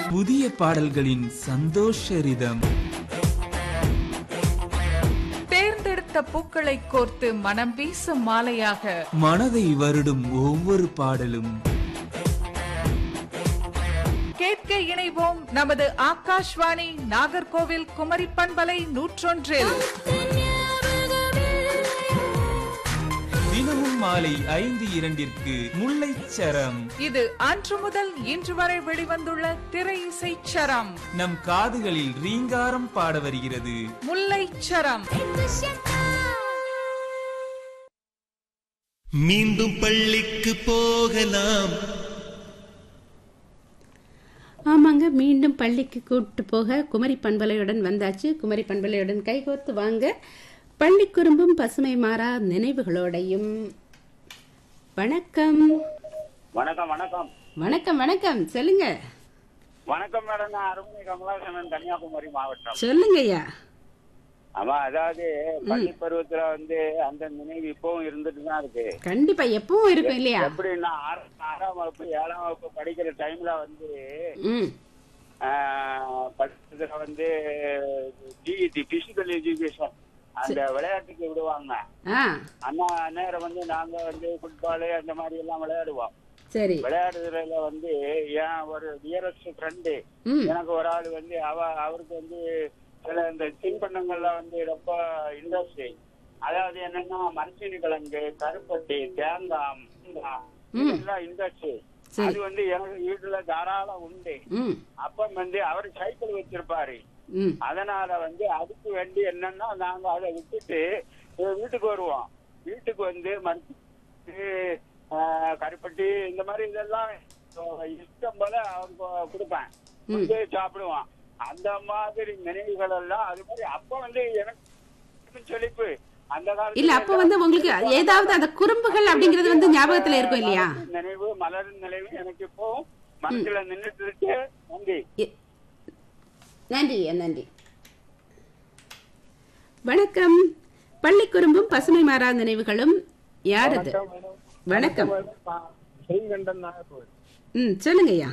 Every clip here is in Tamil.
புதிய பாடல்களின் சந்தோஷ ரிதம். தேர்ந்தெடுத்த பூக்களை கோர்த்து மனம் வீசும் மாலையாக மனதை வருடும் ஒவ்வொரு பாடலும். கேட்க இணைவோம் நமது ஆகாஷ்வாணி நாகர்கோவில் குமரி பண்பலை 101. தினமும் மாலை 5:02 முல்லைச்சரம். இது அன்று முதல் இன்று வரை வெளிவந்துள்ள திரை இசை சரம். நம் காதுகளில் ரீங்காரம் பாட வருகிறது முல்லைச்சரம். மீண்டும் பள்ளிக்கு போகலாம். ஆமாங்க, மீண்டும் பள்ளிக்கு கூட்டு போக குமரி பண்பலையுடன் வந்தாச்சு. குமரி பண்பலையுடன் கைகோர்த்து வாங்க. பள்ளி குறும்பும் பசுமை மாறா நினைவுகளோடையும். வணக்கம் வணக்கம் வணக்கம் வணக்கம் வணக்கம். சொல்லுங்க. வணக்கம் மேடம், நான் அருமை கமலாசனன், கன்னியாகுமரி மாவட்டம். சொல்லுங்க ஐயா. ஆமா, அதாவது பள்ளி பருவத்துல அந்த நினைவு இப்பவும் இருந்துட்டு தான் இருக்கு. கண்டிப்பா எப்பவும் இருக்கும் இல்லையா? எப்படின்னா 6ஆம் வகுப்பு 7ஆம் வகுப்பு படிக்கிற டைம்ல பள்ளிக்கூடத்துல டிஇடி பிசிக்கல் எஜுகேஷன் அந்த விளையாட்டுக்கு விடுவாங்க. அண்ணா நேரம் நாங்க ஃபுட்பால் அந்த மாதிரி எல்லாம் விளையாடுவோம். சரி. விளையாடுறதுல ஏன் ஒரு டியரஸ்ட் ஃப்ரெண்டு எனக்கு ஒரு ஆள் அவருக்கு சில இந்த தின்பண்டங்கள்ல ரொம்ப இன்ட்ரெஸ்ட். அதாவது என்னன்னா மரச்சீனி கிழங்கு, கருப்பட்டி, தேங்காய் இதெல்லாம் இன்ட்ரெஸ்ட். அது எனக்கு வீட்டுல தாராளம் உண்டு. அப்ப அவர் சைக்கிள் வச்சிருப்பாரு. அதனால அதுக்கு வேண்டி என்னன்னா நாங்க அதை விட்டுட்டு வீட்டுக்கு வருவோம். வீட்டுக்கு கருப்பட்டி இந்த மாதிரி இதெல்லாம் இஷ்டம் போல அவருக்கு கொடுப்பேன், சாப்பிடுவான். அந்த மாதிரி நினைவுகள் எல்லாம் அது மாதிரி அப்ப எனக்கு செழிப்பு. அந்த காலத்துல இல்ல அப்ப உங்களுக்கு ஏதாவது அந்த குறும்புகள் அப்படிங்கிறது ஞாபகத்துல இருக்கும் இல்லையா? நினைவு மலரும் நினைவு எனக்கு இப்போ மனசுல நின்றுட்டு இருக்கு. நன்றி நன்றி நன்றி. வணக்கம். பள்ளி குறும்பும் பசுமை மாறா நினைவுகளும். யார் அது? வணக்கம். சொல்லுங்க ஐயா.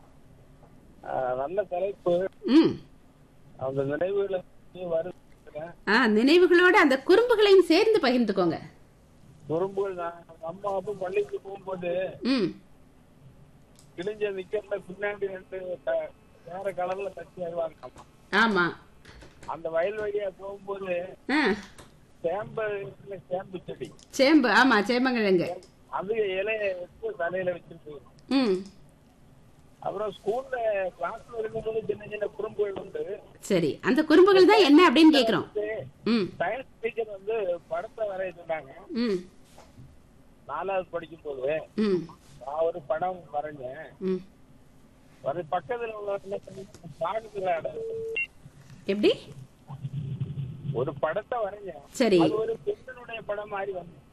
நல்ல தலைப்பு. அந்த நினைவுகளை நினைவுகளோட அந்த குறும்புகளையும் சேர்ந்து பகிர்ந்துக்கோங்க. குறும்புகள் அம்மா அப்பா பள்ளிக்கு போகும்போது கிழிஞ்ச நிக்கிறதுல பின்னாடி வேற கலர்ல தச்சு வருவாங்க. ஆமா. அந்த வயல் வழியா போகும்போது சேம்பு செடி, சேம்பு. ஆமா, சேம்பங்கிழங்கு. அது இலைய எடுத்து தலையில வச்சிருக்கு. அப்புறம் ஸ்கூல்ல கிளாஸ்ல இருக்கும்போது சின்ன சின்ன குறும்புகள் உண்டு. சரி, அந்த குறும்புகள் தான் என்ன அப்படின்னு கேக்குறோம். சயின்ஸ் டீச்சர் படத்தை வரைய சொன்னாங்க. 4வது படிக்கும் போது நான் ஒரு படம் வரைஞ்சேன். பக்கத்துல உள்ள எப்படி ஒரு படத்தை வரைஞ்சேன். சரி. அது ஒரு பெண்ணுடைய படம் மாதிரி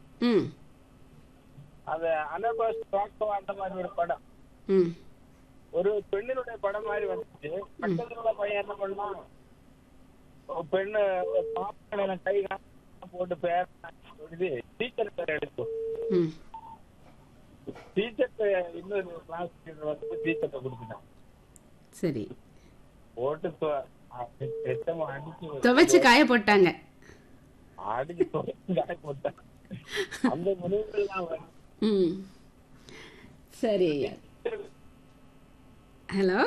அது அந்த மாதிரி ஒரு படம், ஒரு பெண்ணினுடைய படம் மாதிரி வந்துச்சு. பக்கத்துல உள்ள பையன் என்ன பண்ணா, பெண்ணு பாப்பான கை போட்டு பேர் டீச்சர் பேர் எடுக்கும். டீச்சர் இன்னொரு கிளாஸ் டீச்சர்ட்ட கொடுத்துட்டான். சரி. போட்டு துவைச்சு காய போட்டாங்க. அடிச்சு காய போட்டாங்க. அந்த நினைவுகள். சரி. ஹலோ,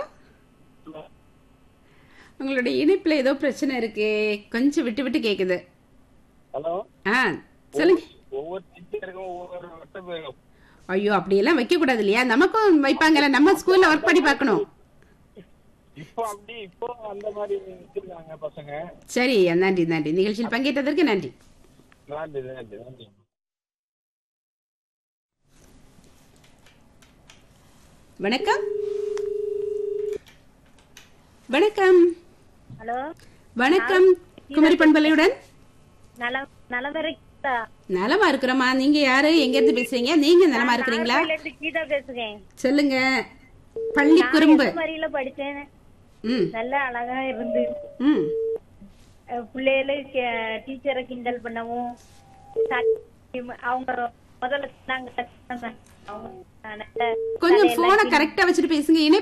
உங்களுடைய இணைப்புல ஏதோ பிரச்சனை இருக்கு, கொஞ்சம் விட்டு விட்டு கேக்குது. ஹலோ. சொல்லுங்க. ஒவ்வொரு டீச்சருக்கும் ஒவ்வொரு வட்டம். ஐயோ, அப்படியெல்லாம் வைக்க கூடாது இல்லையா? நமக்கும் வைப்பாங்கல்ல, நம்ம ஸ்கூல்ல ஒர்க் பண்ணி பார்க்கணும். இப்போ அந்த மாதிரி வச்சிருக்காங்க பசங்க. சரி, நன்றி நன்றி. நிகழ்ச்சியில் பங்கேற்றதற்கு நன்றி. நன்றி நன்றி நன்றி. வணக்கம் வணக்கம். ஹலோ வணக்கம். குமரி பண்பலையுடன் நலமா இருக்கிறோமா? நீங்க யாரு, எங்க இருந்து பேசுறீங்க? நீங்க நலமா இருக்கிறீங்களா? கீதா பேசுறேன். சொல்லுங்க. பள்ளி குறும்பு படிச்சேன். நல்ல அழகா இருந்து பிள்ளைகள டீச்சரை கிண்டல் பண்ணவும் அவங்க முதல்ல கொஞ்சம் போனை கரெக்டா வச்சுட்டு பேசுங்க.